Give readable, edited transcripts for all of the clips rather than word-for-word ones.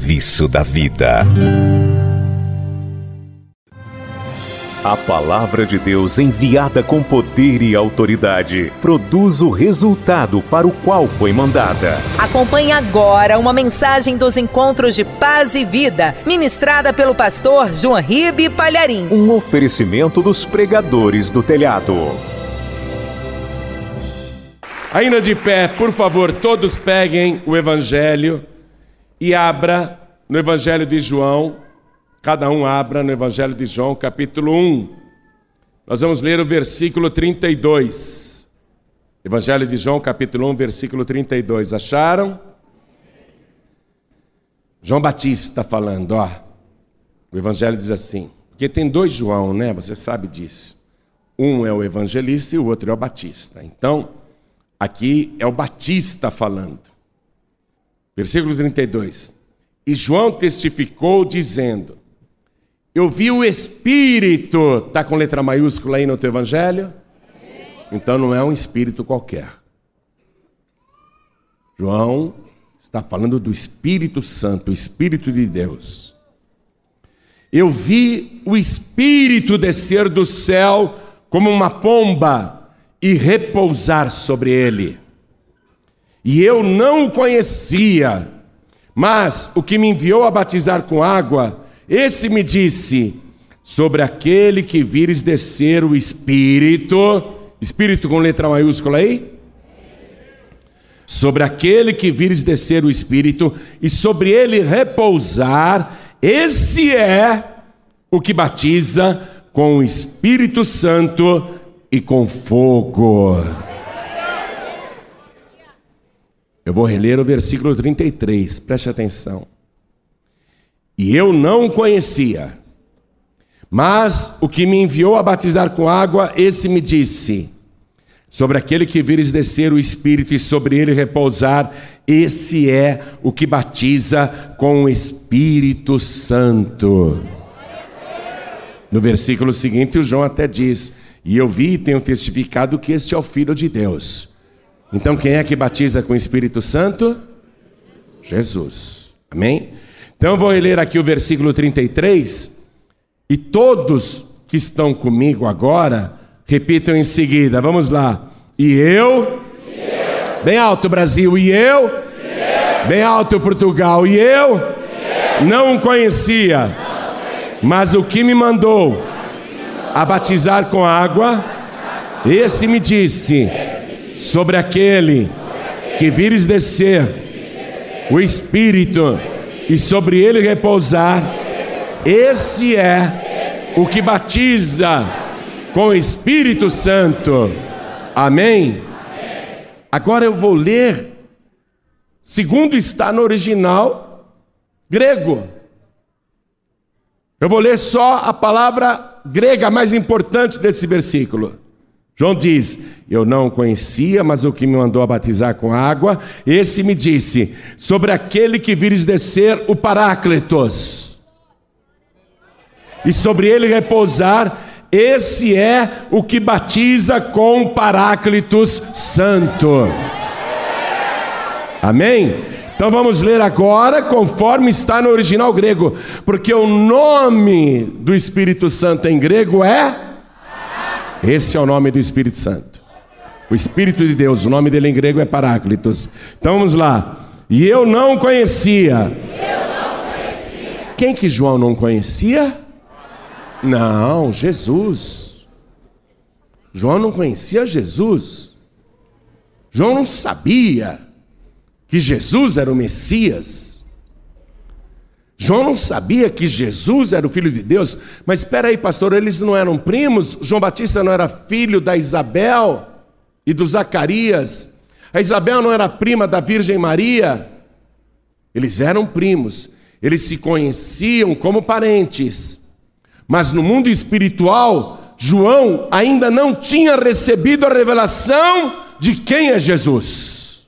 serviço da vida. A palavra de Deus, enviada com poder e autoridade, produz o resultado para o qual foi mandada. Acompanhe agora uma mensagem dos Encontros de Paz e Vida, ministrada pelo pastor João Ribe Palharim. Um oferecimento dos pregadores do telhado. Ainda de pé, por favor, todos peguem o Evangelho e abra no Evangelho de João. Cada um abra no Evangelho de João, capítulo 1. Nós vamos ler o versículo 32. Evangelho de João, capítulo 1, versículo 32. Acharam? João Batista falando, ó. O Evangelho diz assim, porque tem dois João, né? Você sabe disso. Um é o evangelista e o outro é o Batista. Então, aqui é o Batista falando. Versículo 32. E João testificou dizendo, eu vi o Espírito, está com letra maiúscula aí no teu Evangelho? Então não é um Espírito qualquer. João está falando do Espírito Santo, o Espírito de Deus. Eu vi o Espírito descer do céu como uma pomba e repousar sobre ele. E eu não o conhecia, mas o que me enviou a batizar com água, esse me disse, sobre aquele que vires descer o Espírito, Espírito com letra maiúscula aí? Sobre aquele que vires descer o Espírito e sobre ele repousar, esse é o que batiza com o Espírito Santo e com fogo. Eu vou reler o versículo 33, preste atenção. E eu não o conhecia, mas o que me enviou a batizar com água, esse me disse, sobre aquele que vires descer o Espírito e sobre ele repousar, esse é o que batiza com o Espírito Santo. No versículo seguinte, o João até diz, e eu vi e tenho testificado que este é o Filho de Deus. Então quem é que batiza com o Espírito Santo? Jesus. Amém? Então eu vou ler aqui o versículo 33, e todos que estão comigo agora, repitam em seguida, vamos lá. E eu, bem alto Brasil, e eu, bem alto Portugal, e eu, não o conhecia, mas o que me mandou a batizar com água, esse me disse, sobre aquele que vires descer o Espírito e sobre ele repousar, esse é o que batiza com o Espírito Santo. Amém? Agora eu vou ler, segundo está no original grego. Eu vou ler só a palavra grega mais importante desse versículo. João diz, eu não o conhecia, mas o que me mandou a batizar com água, esse me disse, sobre aquele que vires descer o Paráclitos, e sobre ele repousar, esse é o que batiza com o Paráclitos Santo. Amém? Então vamos ler agora conforme está no original grego, porque o nome do Espírito Santo em grego é... Esse é o nome do Espírito Santo. O Espírito de Deus, o nome dele em grego é Paráclitos. Então vamos lá. E eu não conhecia. Quem que João não conhecia? Não, Jesus. João não conhecia Jesus. João não sabia que Jesus era o Messias. João não sabia que Jesus era o Filho de Deus. Mas espera aí, pastor, eles não eram primos? João Batista não era filho da Isabel e do Zacarias? A Isabel não era prima da Virgem Maria? Eles eram primos, eles se conheciam como parentes. Mas no mundo espiritual, João ainda não tinha recebido a revelação de quem é Jesus.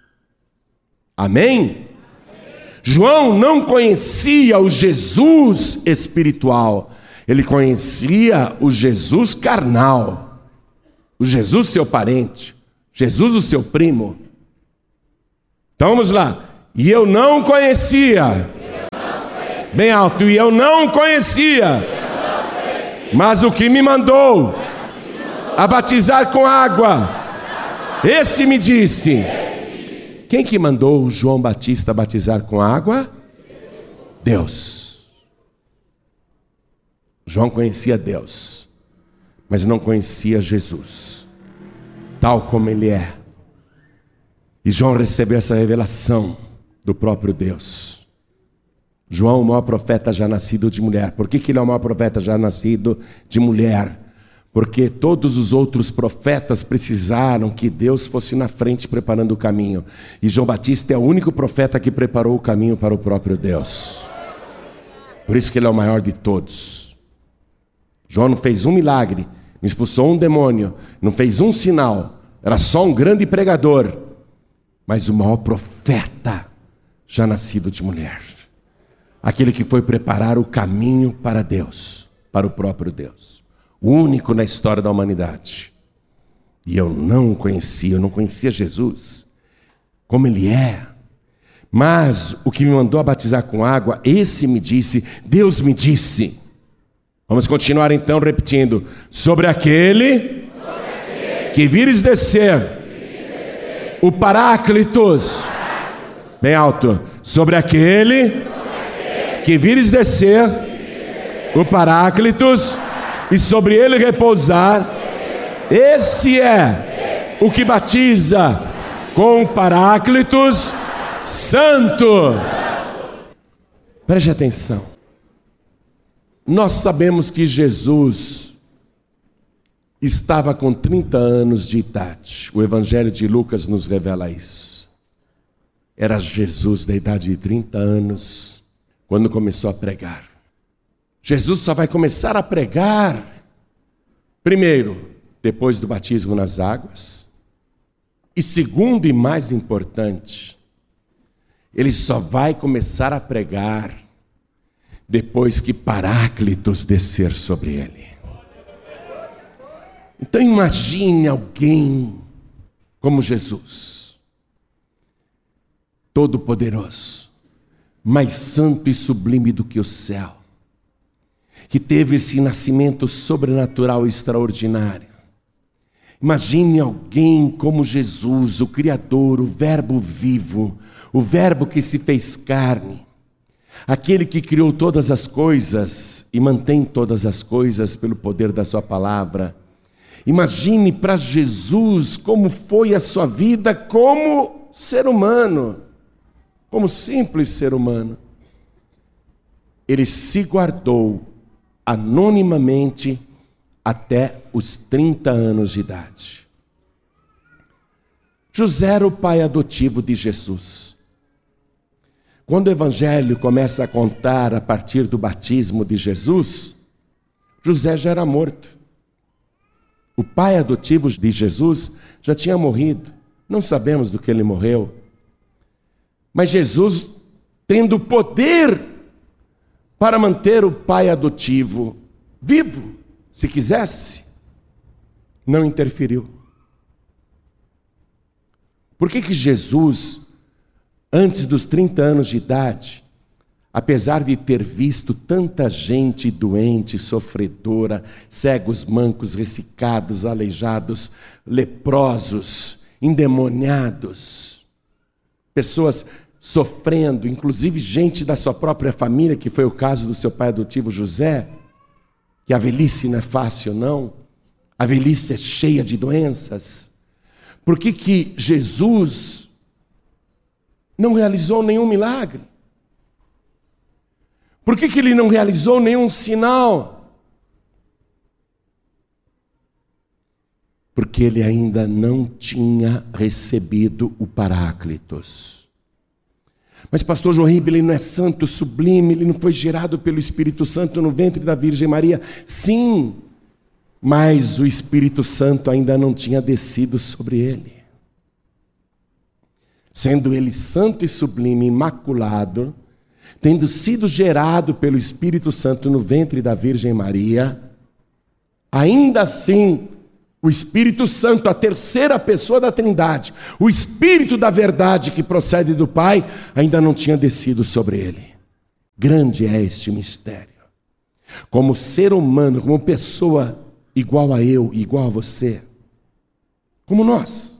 Amém? João não conhecia o Jesus espiritual, ele conhecia o Jesus carnal, o Jesus seu parente, Jesus o seu primo. Então vamos lá. E eu não conhecia Bem alto. E eu não conhecia. Mas o que me mandou a batizar com água, esse me disse. Quem que mandou João Batista a batizar com água? Deus. João conhecia Deus, mas não conhecia Jesus, tal como ele é. E João recebeu essa revelação do próprio Deus. João, o maior profeta já nascido de mulher. Por que ele é o maior profeta já nascido de mulher? Porque todos os outros profetas precisaram que Deus fosse na frente preparando o caminho. E João Batista é o único profeta que preparou o caminho para o próprio Deus. Por isso que ele é o maior de todos. João não fez um milagre, não expulsou um demônio, não fez um sinal. Era só um grande pregador. Mas o maior profeta já nascido de mulher. Aquele que foi preparar o caminho para Deus, para o próprio Deus. O único na história da humanidade. E eu não conhecia Jesus, como ele é. Mas o que me mandou a batizar com água, esse me disse, Deus me disse. Vamos continuar então repetindo. Sobre aquele que vires descer, o Paráclitos. Bem alto. Sobre aquele que vires descer, o Paráclitos, e sobre ele repousar, esse é o que batiza com o Paráclitos Santo. Preste atenção. Nós sabemos que Jesus estava com 30 anos de idade. O Evangelho de Lucas nos revela isso. Era Jesus da idade de 30 anos quando começou a pregar. Jesus só vai começar a pregar, primeiro, depois do batismo nas águas. E segundo e mais importante, ele só vai começar a pregar depois que Paráclitos descer sobre ele. Então imagine alguém como Jesus, todo-poderoso, mais santo e sublime do que o céu, que teve esse nascimento sobrenatural extraordinário. Imagine alguém como Jesus, o Criador, o Verbo vivo, o Verbo que se fez carne, aquele que criou todas as coisas e mantém todas as coisas pelo poder da sua palavra. Imagine para Jesus como foi a sua vida como ser humano, como simples ser humano. Ele se guardou anonimamente até os 30 anos de idade. José era o pai adotivo de Jesus. Quando o Evangelho começa a contar a partir do batismo de Jesus, José já era morto. O pai adotivo de Jesus já tinha morrido. Não sabemos do que ele morreu. Mas Jesus, tendo poder para manter o pai adotivo vivo, se quisesse, não interferiu. Por que Jesus, antes dos 30 anos de idade, apesar de ter visto tanta gente doente, sofredora, cegos, mancos, ressecados, aleijados, leprosos, endemoniados, pessoas sofrendo, inclusive gente da sua própria família, que foi o caso do seu pai adotivo José, que a velhice não é fácil, não. A velhice é cheia de doenças. Por que Jesus não realizou nenhum milagre? Por que ele não realizou nenhum sinal? Porque ele ainda não tinha recebido o Paráclitos. Mas pastor João Ribe, ele não é santo, sublime, ele não foi gerado pelo Espírito Santo no ventre da Virgem Maria? Sim, mas o Espírito Santo ainda não tinha descido sobre ele. Sendo ele santo e sublime, imaculado, tendo sido gerado pelo Espírito Santo no ventre da Virgem Maria, ainda assim, o Espírito Santo, a terceira pessoa da Trindade, o Espírito da verdade que procede do Pai, ainda não tinha descido sobre ele. Grande é este mistério. Como ser humano, como pessoa igual a eu, igual a você, como nós.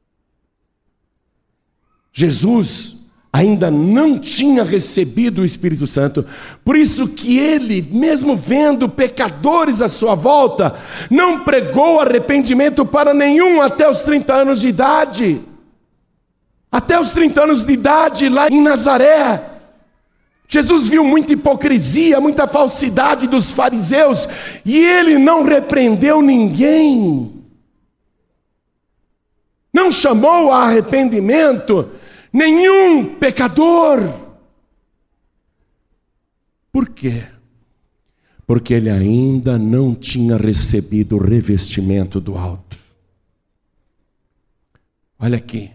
Jesus ainda não tinha recebido o Espírito Santo, por isso que ele, mesmo vendo pecadores à sua volta, não pregou arrependimento para nenhum até os 30 anos de idade. Até os 30 anos de idade, lá em Nazaré, Jesus viu muita hipocrisia, muita falsidade dos fariseus, e ele não repreendeu ninguém. Não chamou a arrependimento nenhum pecador. Por quê? Porque ele ainda não tinha recebido o revestimento do alto. Olha aqui.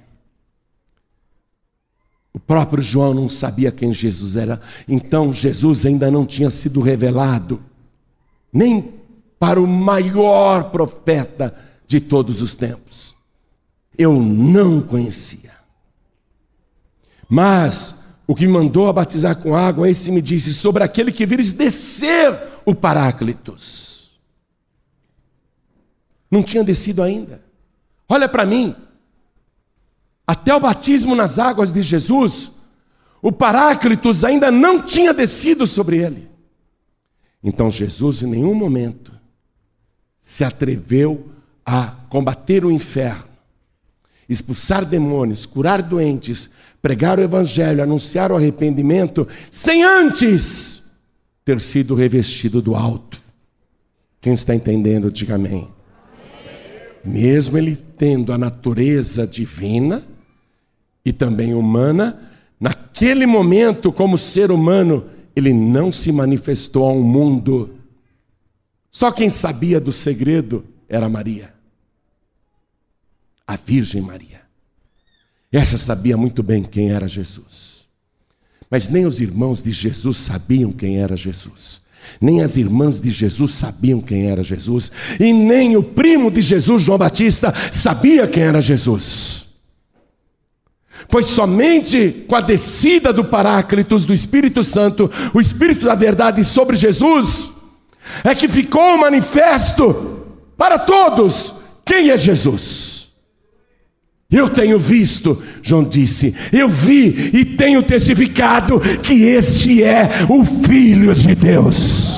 O próprio João não sabia quem Jesus era. Então Jesus ainda não tinha sido revelado nem para o maior profeta de todos os tempos. Eu não conhecia. Mas o que me mandou a batizar com água, esse me disse: sobre aquele que vires descer o Paráclitos. Não tinha descido ainda. Olha para mim. Até o batismo nas águas de Jesus, o Paráclitos ainda não tinha descido sobre ele. Então Jesus em nenhum momento se atreveu a combater o inferno, expulsar demônios, curar doentes, pregar o evangelho, anunciar o arrependimento, sem antes ter sido revestido do alto. Quem está entendendo, diga amém. Mesmo ele tendo a natureza divina e também humana, naquele momento, como ser humano, ele não se manifestou ao mundo. Só quem sabia do segredo era Maria, a Virgem Maria. Essa sabia muito bem quem era Jesus. Mas nem os irmãos de Jesus sabiam quem era Jesus. Nem as irmãs de Jesus sabiam quem era Jesus. E nem o primo de Jesus, João Batista, sabia quem era Jesus. Foi somente com a descida do Paráclitos, do Espírito Santo, o Espírito da verdade sobre Jesus, é que ficou manifesto para todos quem é Jesus. Eu tenho visto, João disse, eu vi e tenho testificado que este é o Filho de Deus.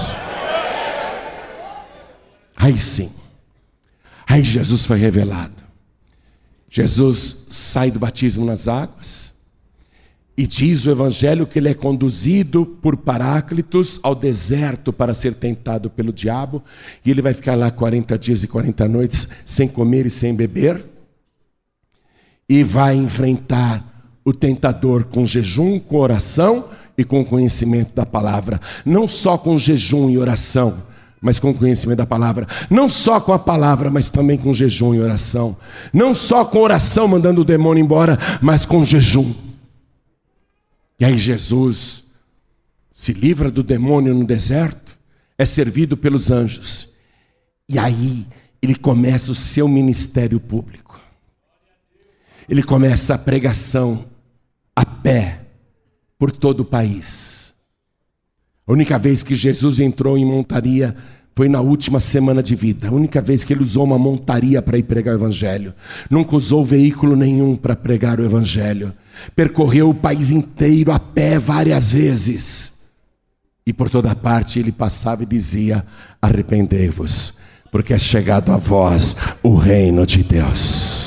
Aí sim, aí Jesus foi revelado. Jesus sai do batismo nas águas e diz o evangelho que ele é conduzido por Paráclitos ao deserto para ser tentado pelo diabo, e ele vai ficar lá 40 dias e 40 noites sem comer e sem beber, e vai enfrentar o tentador com jejum, com oração e com conhecimento da palavra. Não só com jejum e oração, mas com conhecimento da palavra. Não só com a palavra, mas também com jejum e oração. Não só com oração mandando o demônio embora, mas com jejum. E aí Jesus se livra do demônio no deserto, é servido pelos anjos. E aí ele começa o seu ministério público. Ele começa a pregação a pé por todo o país. A única vez que Jesus entrou em montaria foi na última semana de vida. A única vez que ele usou uma montaria para ir pregar o evangelho. Nunca usou veículo nenhum para pregar o evangelho. Percorreu o país inteiro a pé várias vezes. E por toda parte ele passava e dizia: arrependei-vos, porque é chegado a vós o reino de Deus.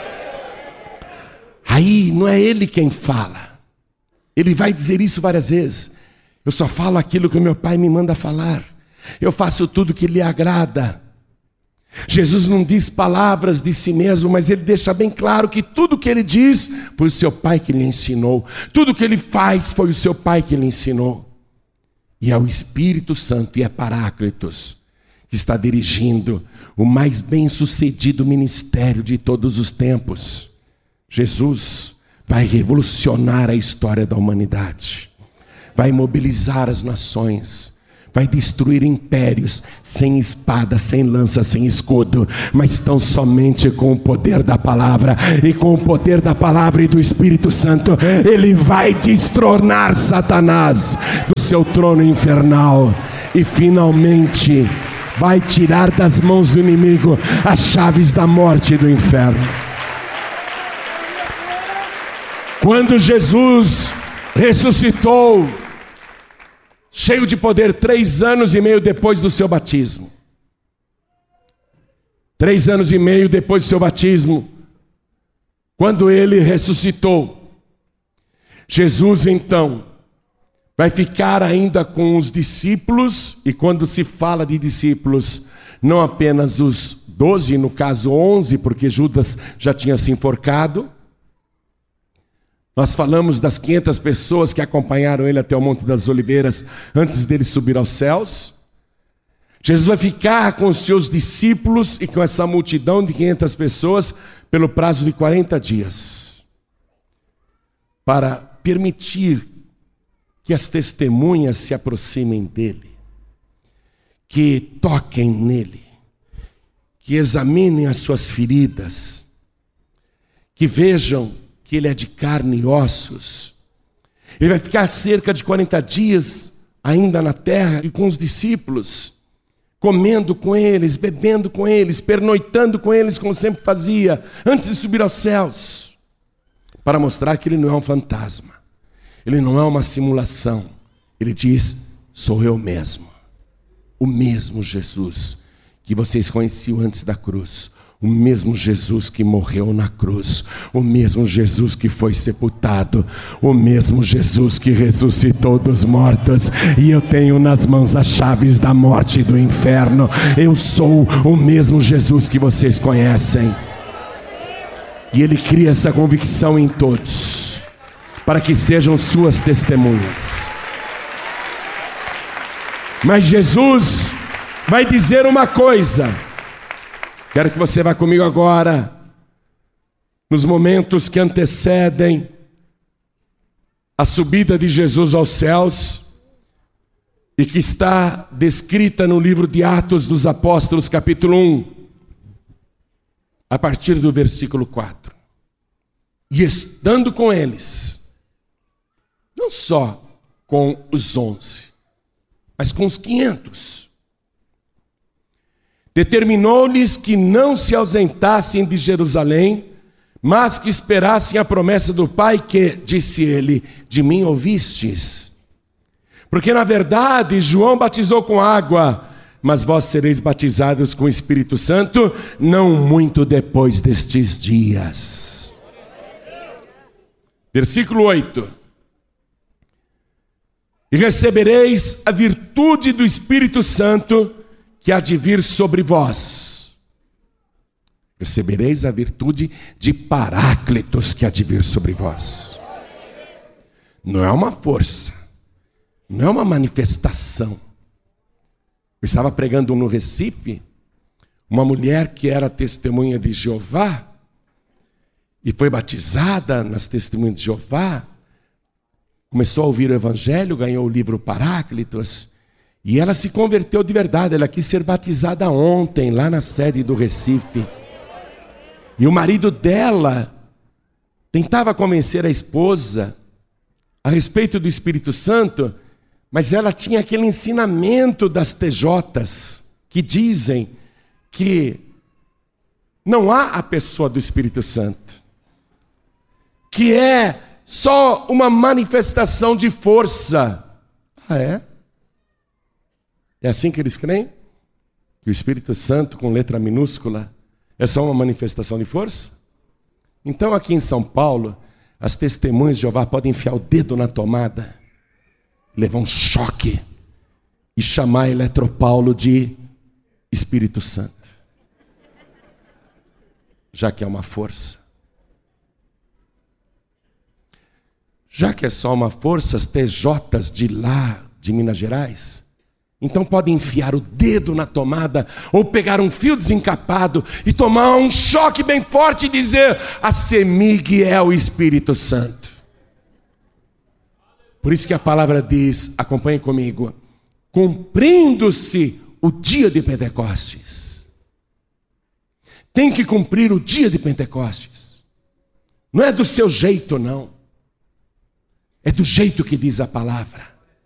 Aí não é ele quem fala. Ele vai dizer isso várias vezes. Eu só falo aquilo que o meu Pai me manda falar. Eu faço tudo que lhe agrada. Jesus não diz palavras de si mesmo, mas ele deixa bem claro que tudo que ele diz foi o seu Pai que lhe ensinou. Tudo que ele faz foi o seu Pai que lhe ensinou. E é o Espírito Santo e é Paráclitos que está dirigindo o mais bem-sucedido ministério de todos os tempos. Jesus vai revolucionar a história da humanidade. Vai mobilizar as nações, vai destruir impérios, sem espada, sem lança, sem escudo, mas tão somente com o poder da palavra, e com o poder da palavra e do Espírito Santo, ele vai destronar Satanás do seu trono infernal, e finalmente vai tirar das mãos do inimigo as chaves da morte e do inferno. Quando Jesus ressuscitou, cheio de poder, 3 anos e meio depois do seu batismo. 3 anos e meio depois do seu batismo, quando ele ressuscitou, Jesus então vai ficar ainda com os discípulos, e quando se fala de discípulos, não apenas os 12, no caso 11, porque Judas já tinha se enforcado. Nós falamos das 500 pessoas que acompanharam ele até o Monte das Oliveiras, antes dele subir aos céus. Jesus vai ficar com os seus discípulos e com essa multidão de 500 pessoas pelo prazo de 40 dias, para permitir que as testemunhas se aproximem dele, que toquem nele, que examinem as suas feridas, que vejam que ele é de carne e ossos. Ele vai ficar cerca de 40 dias ainda na terra e com os discípulos, comendo com eles, bebendo com eles, pernoitando com eles, como sempre fazia, antes de subir aos céus, para mostrar que ele não é um fantasma, ele não é uma simulação. Ele diz: sou eu mesmo, o mesmo Jesus que vocês conheciam antes da cruz, o mesmo Jesus que morreu na cruz, o mesmo Jesus que foi sepultado, o mesmo Jesus que ressuscitou dos mortos, e eu tenho nas mãos as chaves da morte e do inferno. Eu sou o mesmo Jesus que vocês conhecem. E ele cria essa convicção em todos, para que sejam suas testemunhas. Mas Jesus vai dizer uma coisa. Quero que você vá comigo agora, nos momentos que antecedem a subida de Jesus aos céus, e que está descrita no livro de Atos dos Apóstolos, capítulo 1, a partir do versículo 4. E estando com eles, não só com os 11, mas com os 500, determinou-lhes que não se ausentassem de Jerusalém, mas que esperassem a promessa do Pai, que, disse ele, de mim ouvistes. Porque na verdade João batizou com água, mas vós sereis batizados com o Espírito Santo, não muito depois destes dias. Versículo 8. E recebereis a virtude do Espírito Santo, que há de vir sobre vós. Recebereis a virtude de Paráclitos, que há de vir sobre vós. Não é uma força, não é uma manifestação. Eu estava pregando no Recife, uma mulher que era testemunha de Jeová, e foi batizada nas testemunhas de Jeová, começou a ouvir o Evangelho, ganhou o livro Paráclitos, e ela se converteu de verdade. Ela quis ser batizada ontem, lá na sede do Recife. E o marido dela tentava convencer a esposa a respeito do Espírito Santo, mas ela tinha aquele ensinamento das TJs, que dizem que não há a pessoa do Espírito Santo, que é só uma manifestação de força. Ah, é? É assim que eles creem? Que o Espírito Santo, com letra minúscula, é só uma manifestação de força? Então aqui em São Paulo, as testemunhas de Jeová podem enfiar o dedo na tomada, levar um choque e chamar Eletropaulo de Espírito Santo, já que é uma força. Já que é só uma força, as TJs de lá, de Minas Gerais, então podem enfiar o dedo na tomada, ou pegar um fio desencapado e tomar um choque bem forte e dizer: a CEMIG é o Espírito Santo. Por isso que a palavra diz, acompanhe comigo, cumprindo-se o dia de Pentecostes. Tem que cumprir o dia de Pentecostes. Não é do seu jeito, não. É do jeito que diz a palavra.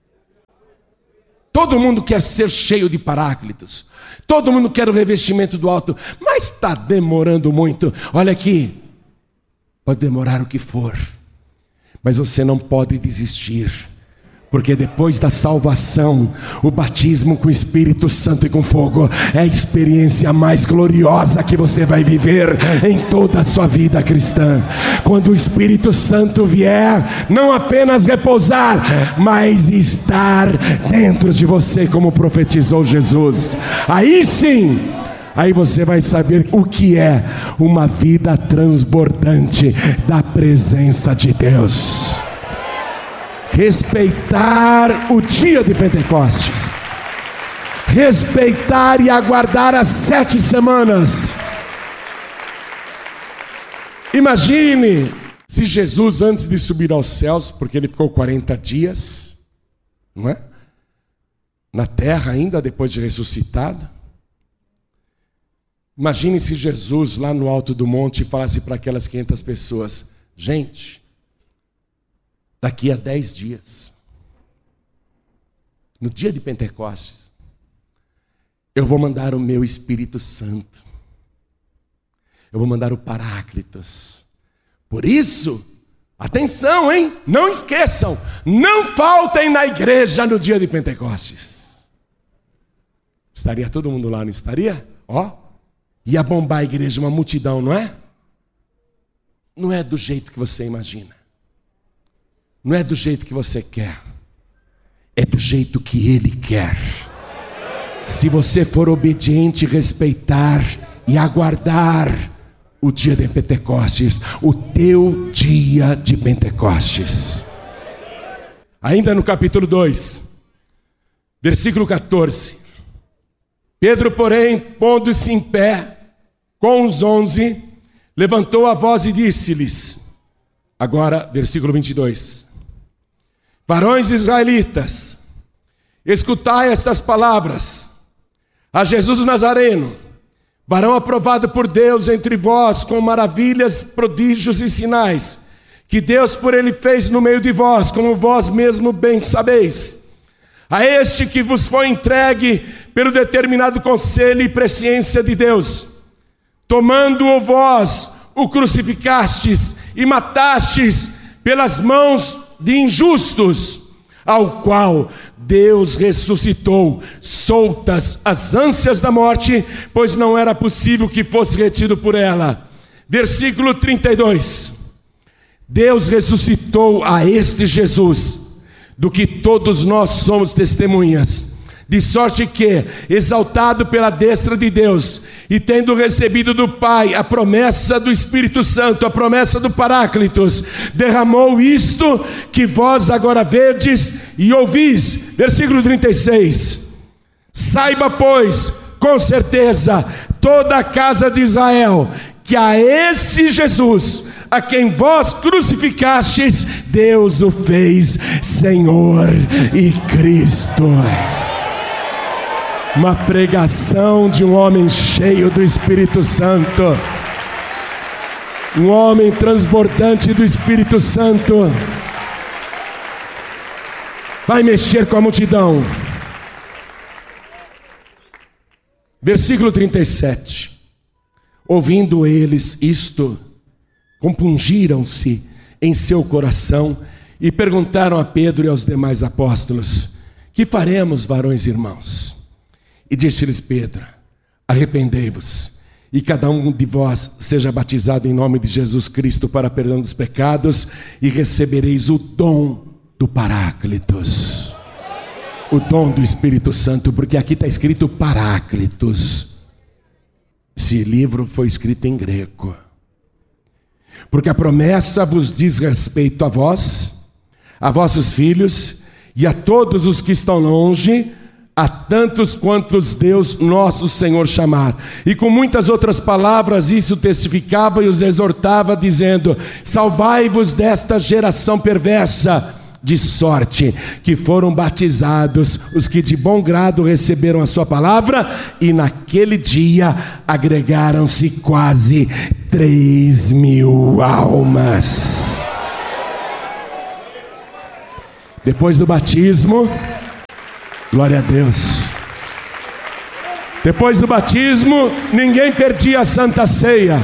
Todo mundo quer ser cheio de Paráclitos. Todo mundo quer o revestimento do alto. Mas está demorando muito. Olha aqui. Pode demorar o que for. Mas você não pode desistir. Porque depois da salvação, o batismo com o Espírito Santo e com fogo é a experiência mais gloriosa que você vai viver em toda a sua vida cristã. Quando o Espírito Santo vier, não apenas repousar, mas estar dentro de você, como profetizou Jesus. Aí sim, aí você vai saber o que é uma vida transbordante da presença de Deus. Respeitar o dia de Pentecostes. Respeitar e aguardar as 7 semanas. Imagine se Jesus, antes de subir aos céus, porque ele ficou 40 dias, não é? Na terra ainda, depois de ressuscitado. Imagine se Jesus, lá no alto do monte, falasse para aquelas 500 pessoas: gente, daqui a 10 dias, no dia de Pentecostes, eu vou mandar o meu Espírito Santo. Eu vou mandar o Paráclitos. Por isso, atenção, hein? Não esqueçam, não faltem na igreja no dia de Pentecostes. Estaria todo mundo lá, não estaria? Ó, ia bombar a igreja, uma multidão, não é? Não é do jeito que você imagina. Não é do jeito que você quer. É do jeito que Ele quer. Se você for obediente, respeitar e aguardar o dia de Pentecostes, o teu dia de Pentecostes. Ainda no capítulo 2, versículo 14. Pedro, porém, pondo-se em pé com os 11, levantou a voz e disse-lhes, agora, versículo 22. Varões israelitas, escutai estas palavras. A Jesus Nazareno, varão aprovado por Deus entre vós, com maravilhas, prodígios e sinais, que Deus por ele fez no meio de vós, como vós mesmo bem sabeis. A este que vos foi entregue pelo determinado conselho e presciência de Deus, tomando-o vós, o crucificastes e matastes pelas mãos de injustos, ao qual Deus ressuscitou, soltas as ânsias da morte, pois não era possível que fosse retido por ela. Versículo 32. Deus ressuscitou a este Jesus, do que todos nós somos testemunhas, de sorte que, exaltado pela destra de Deus, e tendo recebido do Pai a promessa do Espírito Santo, a promessa do Paráclitos, derramou isto que vós agora vedes e ouvis. Versículo 36. Saiba, pois, com certeza, toda a casa de Israel, que a esse Jesus, a quem vós crucificastes, Deus o fez Senhor e Cristo. Uma pregação de um homem cheio do Espírito Santo. Um homem transbordante do Espírito Santo. Vai mexer com a multidão. Versículo 37. Ouvindo eles isto, compungiram-se em seu coração e perguntaram a Pedro e aos demais apóstolos: que faremos, varões irmãos? E disse-lhes Pedro: arrependei-vos, e cada um de vós seja batizado em nome de Jesus Cristo para perdão dos pecados, e recebereis o dom do Paráclitos, o dom do Espírito Santo, porque aqui está escrito Paráclitos. Esse livro foi escrito em grego, porque a promessa vos diz respeito a vós, a vossos filhos e a todos os que estão longe, a tantos quantos Deus nosso Senhor chamar. E com muitas outras palavras isso testificava e os exortava, dizendo: salvai-vos desta geração perversa. de sorte que foram batizados os que de bom grado receberam a sua palavra, e naquele dia agregaram-se quase 3.000 almas. Depois do batismo, glória a Deus. Depois do batismo, ninguém perdia a Santa Ceia.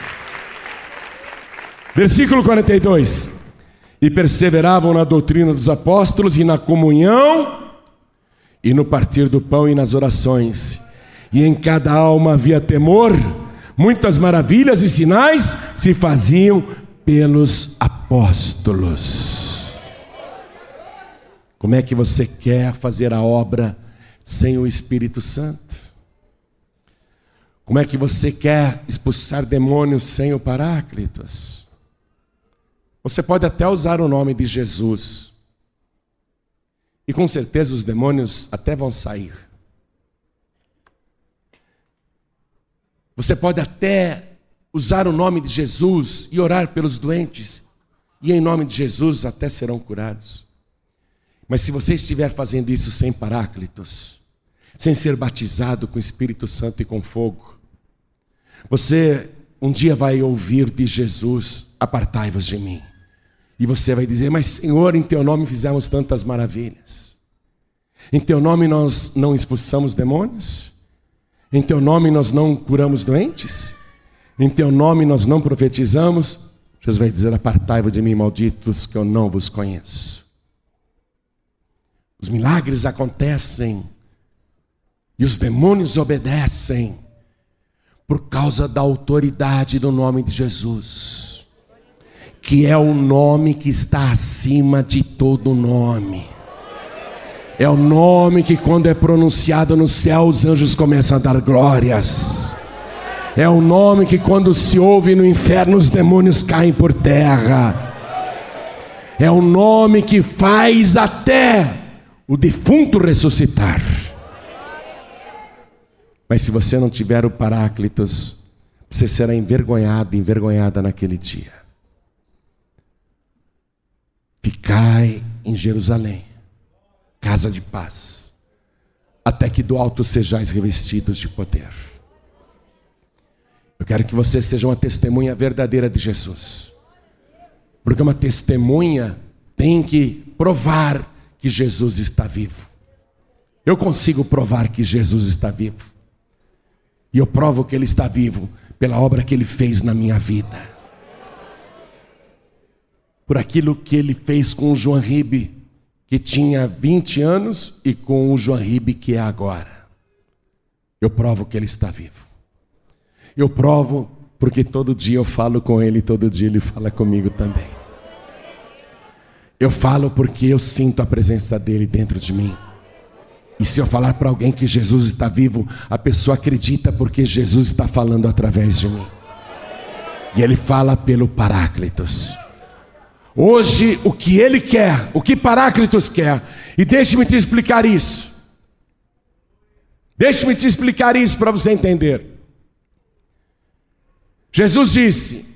Versículo 42. E perseveravam na doutrina dos apóstolos e na comunhão, e no partir do pão e nas orações. E em cada alma havia temor, muitas maravilhas e sinais se faziam pelos apóstolos. Como é que você quer fazer a obra sem o Espírito Santo? Como é que você quer expulsar demônios sem o Paráclitos? Você pode até usar o nome de Jesus, e com certeza os demônios até vão sair. Você pode até usar o nome de Jesus e orar pelos doentes, e em nome de Jesus até serão curados. Mas se você estiver fazendo isso sem Paráclitos, sem ser batizado com o Espírito Santo e com fogo, você um dia vai ouvir de Jesus: apartai-vos de mim. E você vai dizer: mas Senhor, em teu nome fizemos tantas maravilhas. Em teu nome nós não expulsamos demônios. Em teu nome nós não curamos doentes. Em teu nome nós não profetizamos. Jesus vai dizer: apartai-vos de mim, malditos, que eu não vos conheço. Os milagres acontecem e os demônios obedecem por causa da autoridade do nome de Jesus, que é o nome que está acima de todo nome. É o nome que, quando é pronunciado no céu, os anjos começam a dar glórias. É o nome que, quando se ouve no inferno, os demônios caem por terra. É o nome que faz até o defunto ressuscitar. Mas se você não tiver o Paráclitos, você será envergonhado, envergonhada naquele dia. Ficai em Jerusalém, casa de paz, até que do alto sejais revestidos de poder. Eu quero que você seja uma testemunha verdadeira de Jesus, porque uma testemunha tem que provar que Jesus está vivo. Eu consigo provar que Jesus está vivo, e eu provo que Ele está vivo pela obra que Ele fez na minha vida, por aquilo que Ele fez com o João Ribe, que tinha 20 anos, e com o João Ribe que é agora. Eu provo que Ele está vivo. Eu provo porque todo dia eu falo com Ele, todo dia Ele fala comigo também. Eu falo porque eu sinto a presença dEle dentro de mim. E se eu falar para alguém que Jesus está vivo, a pessoa acredita porque Jesus está falando através de mim. E Ele fala pelo Paráclitos. Hoje, o que Ele quer, o que Paráclitos quer, e deixe-me te explicar isso. Deixe-me te explicar isso para você entender. Jesus disse: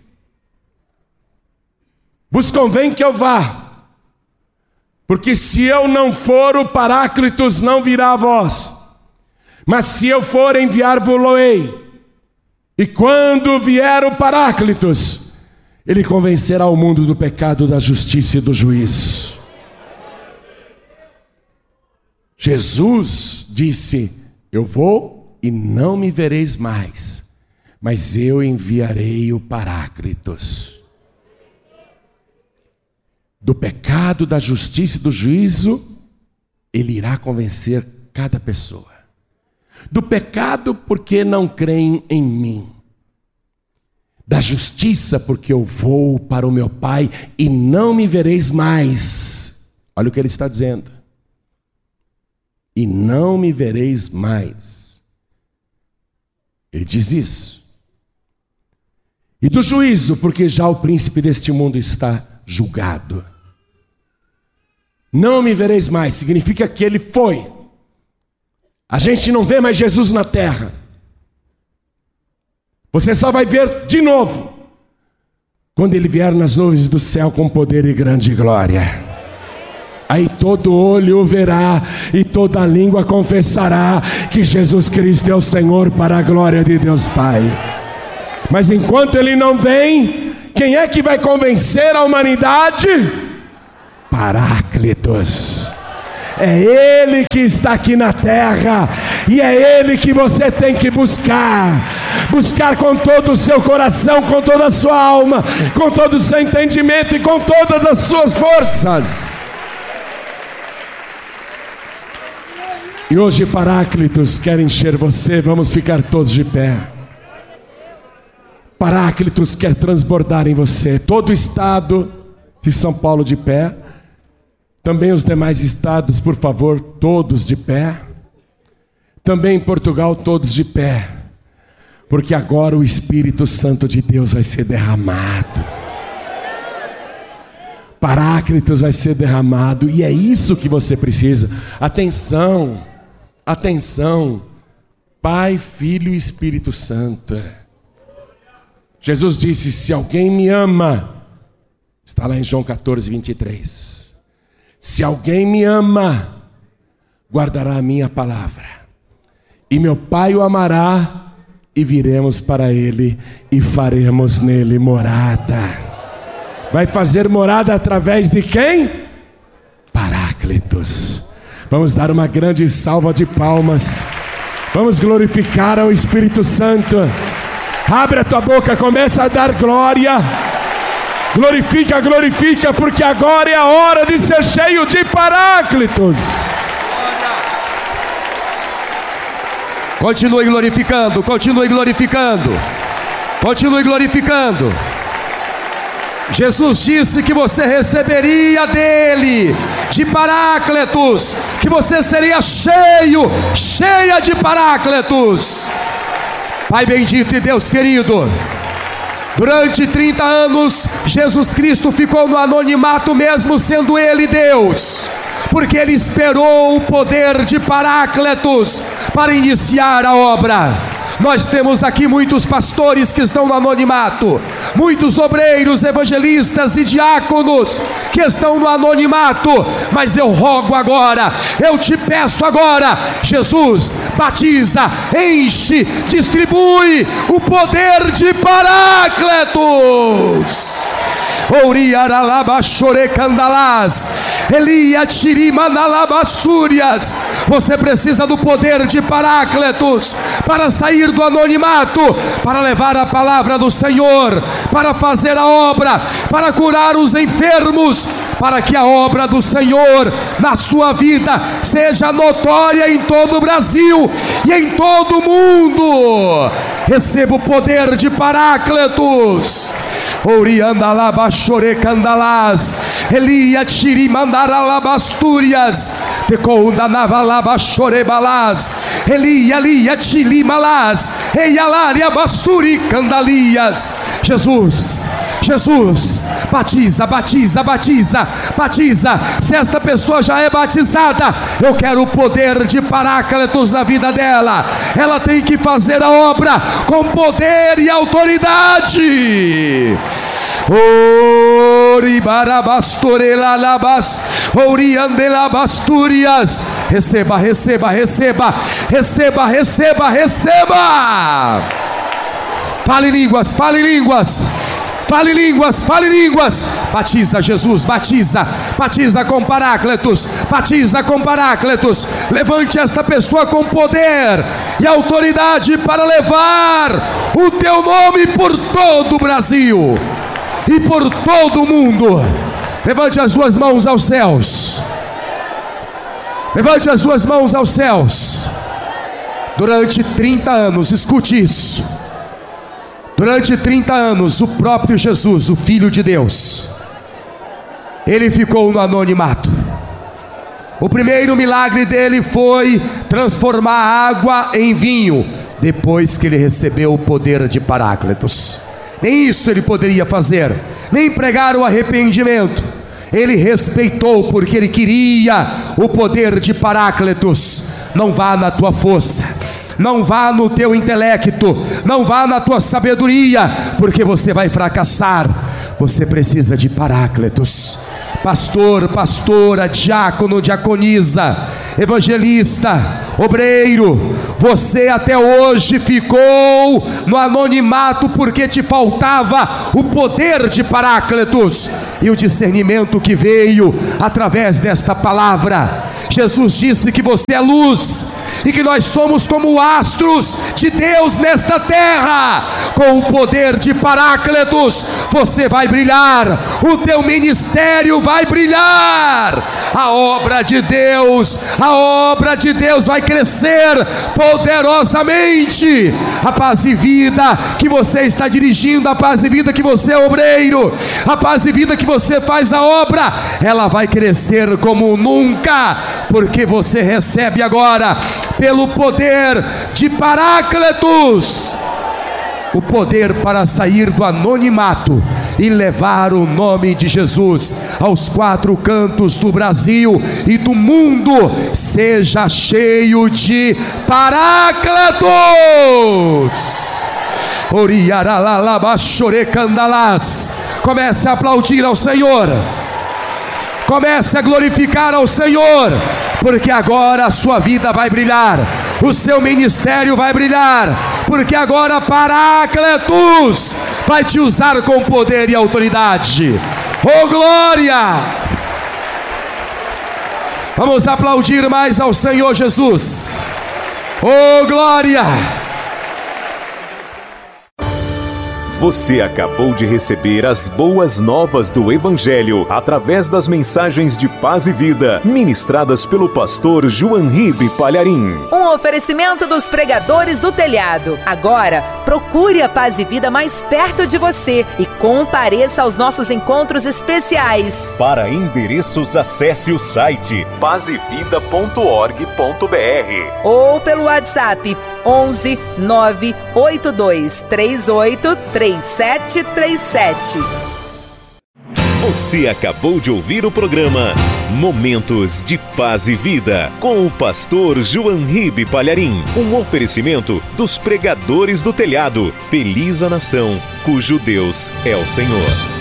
vos convém que eu vá, porque se eu não for, o Paráclitos não virá a vós. Mas se eu for, enviar-vos-ei. E quando vier o Paráclitos, Ele convencerá o mundo do pecado, da justiça e do juízo. Jesus disse: eu vou e não me vereis mais, mas eu enviarei o Paráclitos. Do pecado, da justiça e do juízo, Ele irá convencer cada pessoa. Do pecado, porque não creem em mim. Da justiça, porque eu vou para o meu Pai e não me vereis mais. Olha o que Ele está dizendo. E não me vereis mais. Ele diz isso. E do juízo, porque já o príncipe deste mundo está julgado. Não me vereis mais, significa que Ele foi. A gente não vê mais Jesus na terra. Você só vai ver de novo quando Ele vier nas nuvens do céu com poder e grande glória. Aí todo olho verá e toda língua confessará que Jesus Cristo é o Senhor, para a glória de Deus Pai. Mas enquanto Ele não vem, quem é que vai convencer a humanidade? Paráclitos. É Ele que está aqui na terra, e é Ele que você tem que buscar com todo o seu coração, com toda a sua alma, com todo o seu entendimento e com todas as suas forças. E hoje Paráclitos quer encher você. Vamos ficar todos de pé. Paráclitos quer transbordar em você. Todo o estado de São Paulo de pé. Também os demais estados, por favor, todos de pé. Também em Portugal, todos de pé. Porque agora o Espírito Santo de Deus vai ser derramado. Paráclitos vai ser derramado. E é isso que você precisa. Atenção. Atenção, Pai, Filho e Espírito Santo. Jesus disse: se alguém me ama, está lá em João 14, 23. Se alguém me ama, guardará a minha palavra. E meu Pai o amará, e viremos para ele, e faremos nele morada. Vai fazer morada através de quem? Paráclitos. Vamos dar uma grande salva de palmas. Vamos glorificar ao Espírito Santo. Abre a tua boca, começa a dar glória. Glorifica, glorifica, porque agora é a hora de ser cheio de Paráclitos. Continue glorificando, continue glorificando, continue glorificando. Jesus disse que você receberia dele, de Paráclitos, que você seria cheia de Paráclitos. Pai bendito e Deus querido, durante 30 anos, Jesus Cristo ficou no anonimato, mesmo sendo Ele Deus, porque Ele esperou o poder de Paráclitos para iniciar a obra. Nós temos aqui muitos pastores que estão no anonimato, muitos obreiros, evangelistas e diáconos que estão no anonimato, mas eu rogo agora, eu te peço agora, Jesus, batiza, enche, distribui o poder de Paráclitos. Você precisa do poder de Paráclitos para sair do anonimato, para levar a palavra do Senhor, para fazer a obra, para curar os enfermos, para que a obra do Senhor na sua vida seja notória em todo o Brasil e em todo o mundo. Receba o poder de Paráclitos. Oriandalabashorecandalas, Elia tirimandaralabastúrias, Pecoundanavalabashorebalas, Elia tilimalas, Eialaria basturi candalias. Jesus, batiza. Se esta pessoa já é batizada, eu quero o poder de Paráclitos na vida dela. Ela tem que fazer a obra com poder e autoridade. Receba. Fale línguas. Batiza, Jesus, batiza com Paráclitos. Levante esta pessoa com poder e autoridade para levar o teu nome por todo o Brasil e por todo o mundo. Levante as suas mãos aos céus. Durante 30 anos, escute isso. Durante 30 anos, o próprio Jesus, o Filho de Deus, ele ficou no anonimato. O primeiro milagre dele foi transformar água em vinho, depois que ele recebeu o poder de Paráclitos. Nem isso ele poderia fazer, nem pregar o arrependimento. Ele respeitou, porque ele queria o poder de Paráclitos. Não vá na tua força, não vá no teu intelecto, não vá na tua sabedoria, porque você vai fracassar. Você precisa de Paráclitos. pastor, pastora, diácono, diaconisa, evangelista, obreiro, você até hoje ficou no anonimato porque te faltava o poder de Paráclitos e o discernimento que veio através desta palavra. Jesus disse que você é luz e que nós somos como astros de Deus nesta terra. Com o poder de Paráclitos você vai brilhar, o teu ministério vai brilhar, a obra de Deus vai crescer poderosamente. A Paz e Vida que você está dirigindo, a Paz e Vida que você é obreiro, a Paz e Vida que você faz a obra, ela vai crescer como nunca, porque você recebe agora, pelo poder de Paráclitos, o poder para sair do anonimato e levar o nome de Jesus aos 4 cantos do Brasil e do mundo. Seja cheio de Paráclitos. Comece a aplaudir ao Senhor, comece a glorificar ao Senhor, porque agora a sua vida vai brilhar, o seu ministério vai brilhar, porque agora Paráclitos vai te usar com poder e autoridade. Oh glória! Vamos aplaudir mais ao Senhor Jesus. Oh glória! Você acabou de receber as boas novas do Evangelho através das mensagens de Paz e Vida, ministradas pelo pastor João Ribe Palharim. Um oferecimento dos pregadores do telhado. Agora, procure a Paz e Vida mais perto de você e compareça aos nossos encontros especiais. Para endereços, acesse o site pazevida.org.br ou pelo WhatsApp 11 982 38 3737. Você acabou de ouvir o programa Momentos de Paz e Vida com o pastor João Ribe Palharim. Um oferecimento dos pregadores do telhado. Feliz a nação cujo Deus é o Senhor.